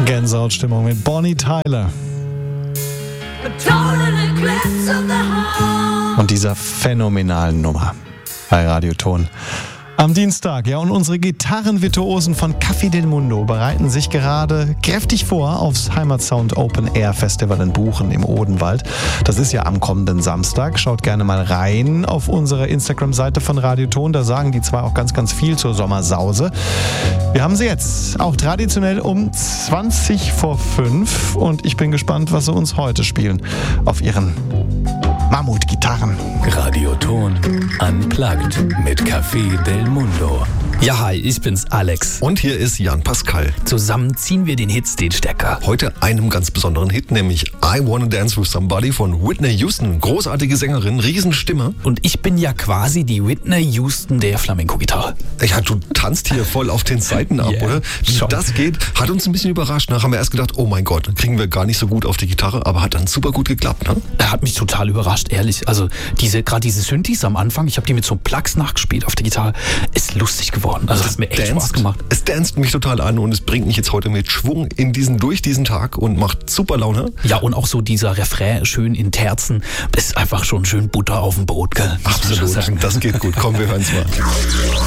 Gänsehautstimmung mit Bonnie Tyler. Und dieser phänomenalen Nummer bei Radioton. Am Dienstag, ja, und unsere Gitarrenvirtuosen von Café del Mundo bereiten sich gerade kräftig vor aufs Heimatsound Open Air Festival in Buchen im Odenwald. Das ist ja am kommenden Samstag. Schaut gerne mal rein auf unsere Instagram-Seite von Radioton. Da sagen die zwei auch ganz, ganz viel zur Sommersause. Wir haben sie jetzt auch traditionell um 5:20 und ich bin gespannt, was sie uns heute spielen auf ihren Mammutgitarren. Radioton Unplugged mit Café del Mundo. Ja, hi, ich bin's, Alex. Und hier ist Jan Pascal. Zusammen ziehen wir den Hitstage-Stecker. Heute einem ganz besonderen Hit, nämlich I Wanna Dance With Somebody von Whitney Houston. Großartige Sängerin, Riesenstimme. Und ich bin ja quasi die Whitney Houston der Flamenco-Gitarre. Ja, du tanzt hier voll auf den Seiten ab, oder? Wie schon. Das geht, hat uns ein bisschen überrascht. Ne? Haben wir erst gedacht, oh mein Gott, kriegen wir gar nicht so gut auf die Gitarre, aber hat dann super gut geklappt. Ne? Er hat mich total überrascht, ehrlich. Also gerade diese Synthes am Anfang, ich habe die mit so Plugs nachgespielt auf der Gitarre, ist lustig geworden. Also das hat mir echt Spaß gemacht. Es danst mich total an und es bringt mich jetzt heute mit Schwung durch diesen Tag und macht super Laune. Ja, und auch so dieser Refrain schön in Terzen, ist einfach schon schön Butter auf dem Brot, gell? Absolut, das geht gut. Komm, wir hören's mal.